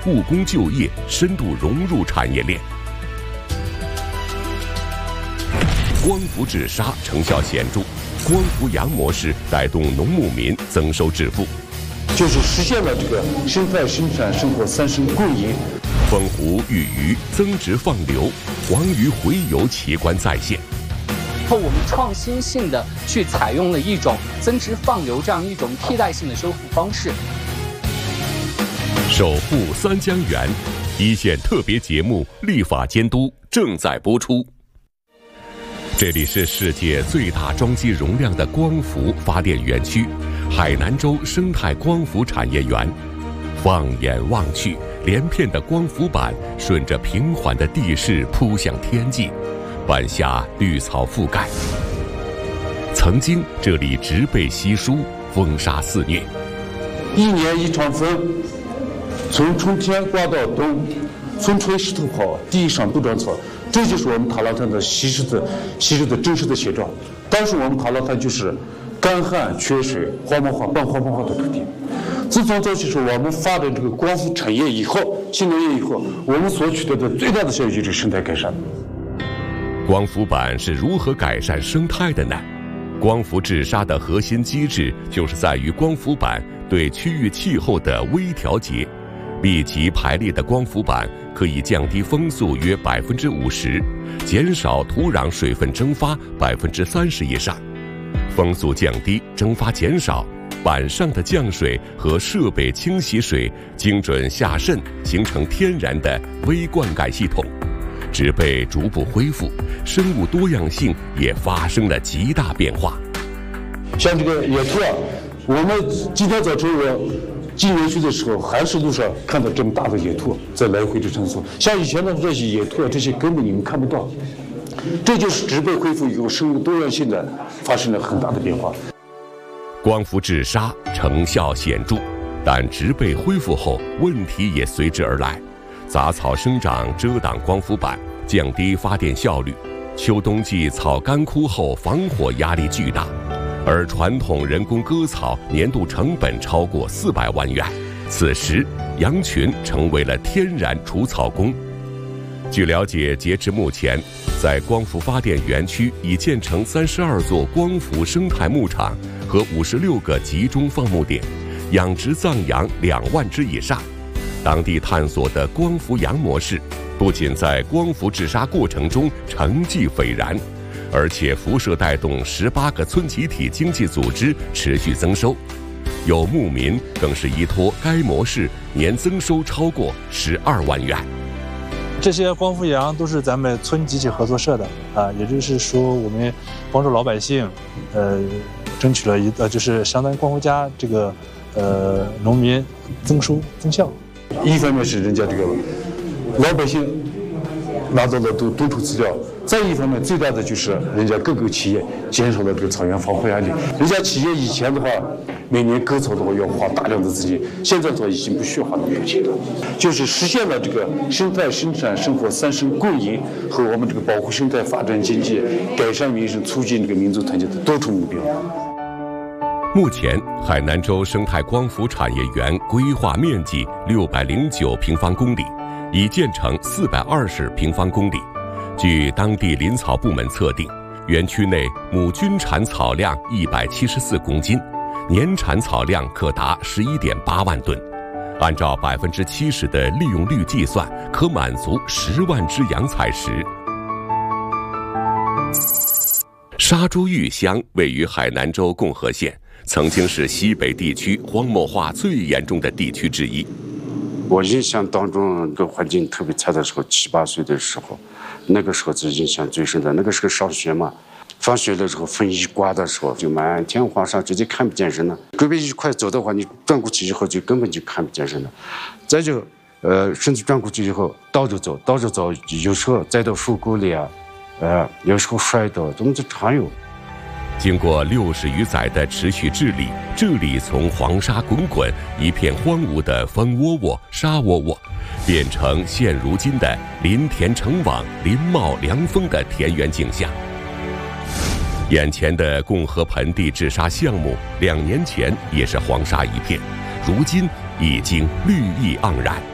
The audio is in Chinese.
务工就业深度融入产业链。光伏治沙成效显著，光伏洋模式带动农牧民增收致富， 就是实现了这个生态生产生活三生共赢。 丰湖育鱼，增殖放流，黄鱼洄游奇观再现。 我们创新性的去采用了一种增殖放流这样一种替代性的修复方式。 守护三江源，一线特别节目立法监督正在播出。这里是世界最大装机容量的光伏发电园区——海南州生态光伏产业园。放眼望去，连片的光伏板顺着平缓的地势铺向天际，板下绿草覆盖。曾经这里植被稀疏，风沙肆虐。 一年一场风，从春天刮到冬，风吹石头跑，地上不长草。这就是我们塔拉滩的稀释的真实的写照。当时我们塔拉滩就是干旱缺水、荒漠化、半荒漠化的土地。自从早期时候我们发展这个光伏产业以后，新农业以后，我们所取得的最大的效益就是生态改善。 光伏板是如何改善生态的呢？光伏治沙的核心机制就是在于光伏板对区域气候的微调节。密集排列的光伏板可以降低风速约50%，减少土壤水分蒸发30%以上。风速降低，蒸发减少，板上的降水和设备清洗水精准下渗，形成天然的微灌溉系统。植被逐步恢复，生物多样性也发生了极大变化。 像这个野兔啊，我们今天早晨我进园区的时候，还是路上看到这么大的野兔在来回的穿梭。像以前的这些野兔啊，这些根本你们看不到。这就是植被恢复以后生物多样性的发生了很大的变化。 光伏治沙成效显著，但植被恢复后问题也随之而来。杂草生长遮挡光伏板，降低发电效率。秋冬季草干枯后防火压力巨大，而传统人工割草年度成本超过400万元。此时羊群成为了天然除草工。据了解，截至目前，在光伏发电园区已建成32座光伏生态牧场和56个集中放牧点，养殖藏羊2万只以上。当地探索的光伏羊模式，不仅在光伏治沙过程中成绩斐然，而且辐射带动18个村集体经济组织持续增收。有牧民更是依托该模式，年增收超过12万元。 这些光伏羊都是咱们村集体合作社的也就是说我们帮助老百姓，争取了就是相当于光伏家这个农民增收增效。 一方面是人家这个老百姓拿到了多处资料，再一方面最大的就是人家各个企业减少了这个草原防护压力。人家企业以前的话，每年割草的话要花大量的资金，现在的话已经不需要花那么多钱了，就是实现了这个生态生产生活三生共赢和我们这个保护生态、发展经济、改善民生、促进这个民族团结的多重目标。 目前，海南州生态光伏产业园规划面积609平方公里，已建成420平方公里。据当地林草部门测定，园区内亩均产草量174公斤，年产草量可达11.8万吨。按照70%的利用率计算，可满足10万只羊采食。沙珠峪乡位于海南州共和县，曾经是西北地区荒漠化最严重的地区之一。 我印象当中，这个环境特别差的时候，7、8岁的时候，那个时候是印象最深的。那个时候上学嘛，放学的时候风一刮的时候，就满天黄沙，直接看不见人了。准备一块走的话，你转过去以后就根本就看不见人了。再就甚至转过去以后倒着走，有时候栽到树沟里啊，有时候摔倒，这么就常有。 经过60余载的持续治理，这里从黄沙滚滚、一片荒芜的蜂窝窝、沙窝窝，变成现如今的林田成网、林茂凉风的田园景象。眼前的共和盆地治沙项目，2年前也是黄沙一片，如今已经绿意盎然。